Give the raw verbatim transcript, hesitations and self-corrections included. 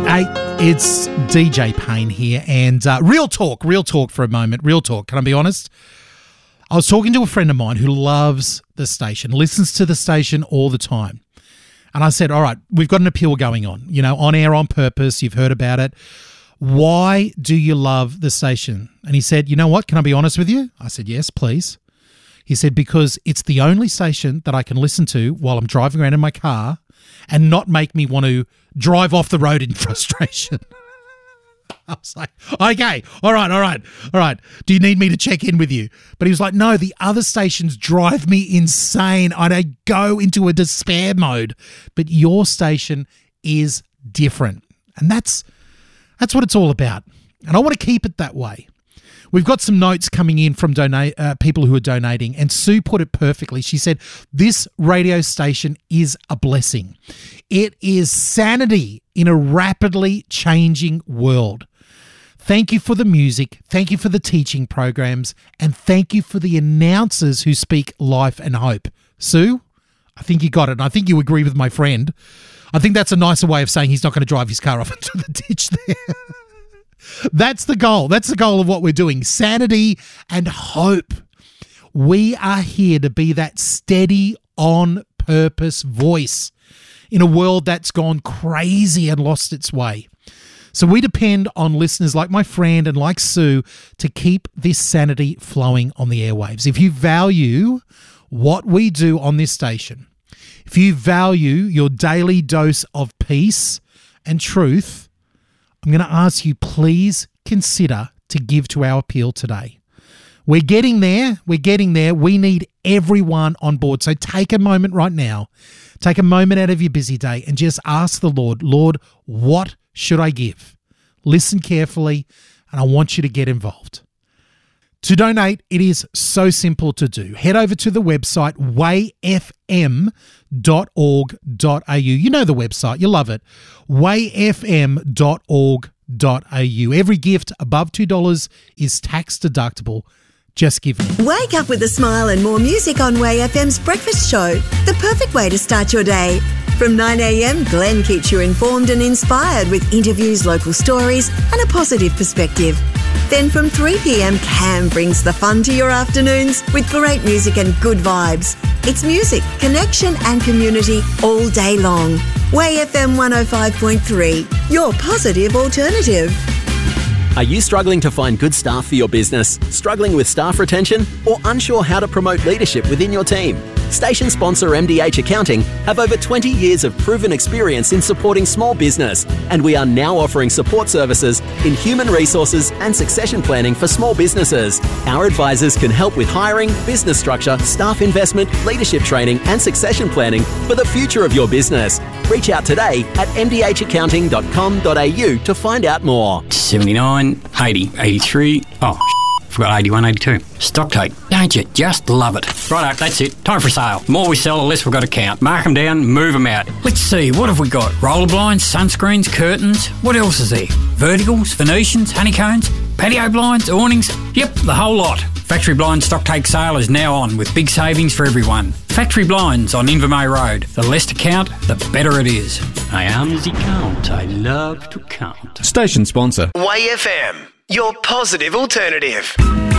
Hey, it's D J Payne here, and uh, real talk, real talk for a moment, real talk. Can I be honest? I was talking to a friend of mine who loves the station, listens to the station all the time. And I said, all right, we've got an appeal going on, you know, on air on purpose. You've heard about it. Why do you love the station? And he said, you know what? Can I be honest with you? I said, yes, please. He said, because it's the only station that I can listen to while I'm driving around in my car and not make me want to drive off the road in frustration. I was like, okay, all right, all right, all right. Do you need me to check in with you? But he was like, no, the other stations drive me insane. I go into a despair mode. But your station is different. And that's that's what it's all about. And I want to keep it that way. We've got some notes coming in from donate uh, people who are donating, and Sue put it perfectly. She said, this radio station is a blessing. It is sanity in a rapidly changing world. Thank you for the music, thank you for the teaching programs, and thank you for the announcers who speak life and hope. Sue, I think you got it, and I think you agree with my friend. I think that's a nicer way of saying he's not going to drive his car off into the ditch there. That's the goal. That's the goal of what we're doing. Sanity and hope. We are here to be that steady, on-purpose voice in a world that's gone crazy and lost its way. So we depend on listeners like my friend and like Sue to keep this sanity flowing on the airwaves. If you value what we do on this station, if you value your daily dose of peace and truth, I'm going to ask you, please consider to give to our appeal today. We're getting there. We're getting there. We need everyone on board. So take a moment right now. Take a moment out of your busy day and just ask the Lord, Lord, what should I give? Listen carefully, and I want you to get involved. To donate, it is so simple to do. Head over to the website way f m dot org dot a u. You know the website. You love it. way f m dot org dot a u. Every gift above two dollars is tax deductible. Just give me. Wake up with a smile and more music on Way F M's Breakfast Show. The perfect way to start your day. From nine a.m, Glenn keeps you informed and inspired with interviews, local stories and a positive perspective. Then from three p.m, Cam brings the fun to your afternoons with great music and good vibes. It's music, connection and community all day long. Way F M one oh five point three, your positive alternative. Are you struggling to find good staff for your business? Struggling with staff retention? Or unsure how to promote leadership within your team? Station sponsor M D H Accounting have over twenty years of proven experience in supporting small business, and we are now offering support services in human resources and succession planning for small businesses. Our advisors can help with hiring, business structure, staff investment, leadership training and succession planning for the future of your business. Reach out today at m d h accounting dot com dot a u to find out more. seventy-nine, eighty, eighty-three, oh, forgot eighty-one, eighty-two. Stock take, don't you just love it? Righto, that's it. Time for sale. The more we sell, the less we've got to count. Mark them down, move them out. Let's see, what have we got? Roller blinds, sunscreens, curtains. What else is there? Verticals, Venetians, honeycombs, patio blinds, awnings. Yep, the whole lot. Factory Blind stock take sale is now on with big savings for everyone. Factory Blinds on Invermay Road. The less to count, the better it is. I am the count. I love to count. Station sponsor. Way F M, your positive alternative.